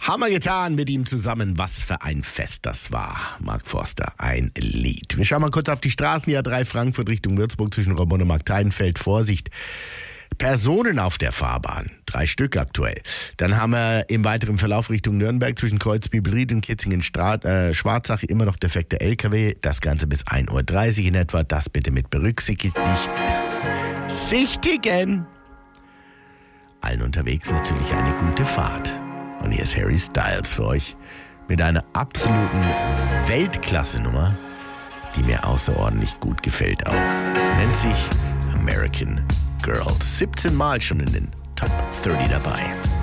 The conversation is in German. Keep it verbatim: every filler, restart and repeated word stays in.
Haben wir getan mit ihm zusammen. Was für ein Fest das war. Mark Forster, ein Lied. Wir schauen mal kurz auf die Straßen. Ja, drei Frankfurt Richtung Würzburg zwischen Robon und Markteidenfeld. Vorsicht. Personen auf der Fahrbahn. Drei Stück aktuell. Dann haben wir im weiteren Verlauf Richtung Nürnberg zwischen Kreuzbibelried und Kitzingen-Schwarzach immer noch defekte L K W. Das Ganze bis ein Uhr dreißig in etwa. Das bitte mit berücksichtigen. Sichtigen. Allen unterwegs natürlich eine gute Fahrt. Und hier ist Harry Styles für euch mit einer absoluten Weltklasse-Nummer, die mir außerordentlich gut gefällt auch. Nennt sich American Girl. siebzehn Mal schon in den Top dreißig dabei.